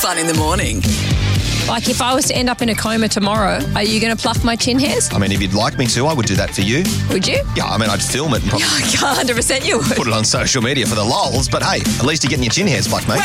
Fun in the morning. Like, if I was to end up in a coma tomorrow, are you going to pluck my chin hairs? I mean, if you'd like me to, I would do that for you. Would you? Yeah, I mean, I'd film it and probably 100% you would. put it on social media for the lols, but hey, at least you're getting your chin hairs plucked, mate.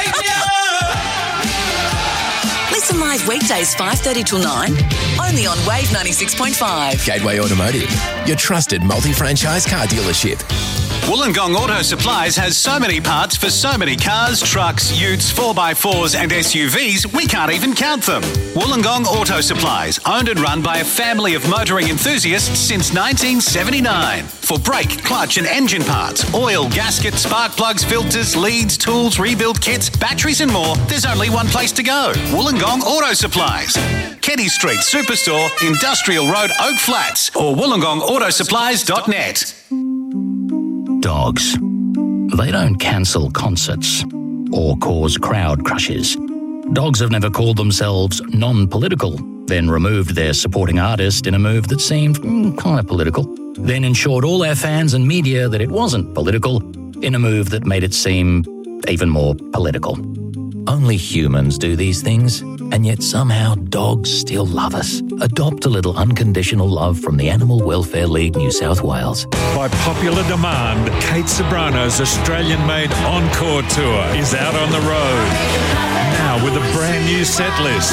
Listen live weekdays 5:30 till 9, only on Wave 96.5. Gateway Automotive, your trusted multi-franchise car dealership. Wollongong Auto Supplies has so many parts for so many cars, trucks, utes, 4x4s and SUVs, we can't even count them. Wollongong Auto Supplies, owned and run by a family of motoring enthusiasts since 1979. For brake, clutch and engine parts, oil, gasket, spark plugs, filters, leads, tools, rebuild kits, batteries and more, there's only one place to go. Wollongong Auto Supplies. Kenny Street Superstore, Industrial Road, Oak Flats, or wollongongautoSupplies.net. Dogs. They don't cancel concerts or cause crowd crushes. Dogs have never called themselves non-political, then removed their supporting artist in a move that seemed kind of political, then ensured all their fans and media that it wasn't political in a move that made it seem even more political. Only humans do these things, and yet somehow dogs still love us. Adopt a little unconditional love from the Animal Welfare League New South Wales. By popular demand, Kate Sobrano's Australian-made Encore Tour is out on the road. Now with a brand new set list.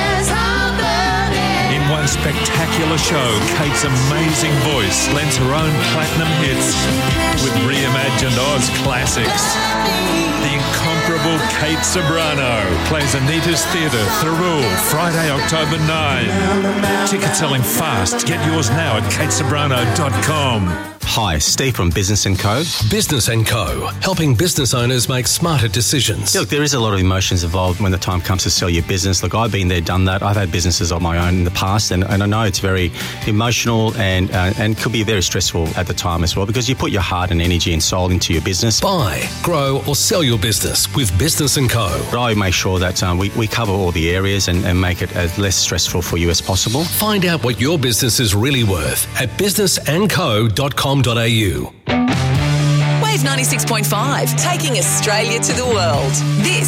In one spectacular show, Kate's amazing voice lends her own platinum hits with reimagined Oz classics. The incomparable Kate Sobrano plays Anita's Theatre, Thirroul, Friday, October 9. Tickets selling fast. Get yours now at katesobrano.com. Hi, Steve from Business & Co. Business & Co. Helping business owners make smarter decisions. Look, there is a lot of emotions involved when the time comes to sell your business. Look, I've been there, done that. I've had businesses of my own in the past, and I know it's very emotional and could be very stressful at the time as well, because you put your heart and energy and soul into your business. Buy, grow or sell your business with Business & Co. But I make sure that we cover all the areas and make it as less stressful for you as possible. Find out what your business is really worth at businessandco.com.au. Wave 96.5, taking Australia to the world. This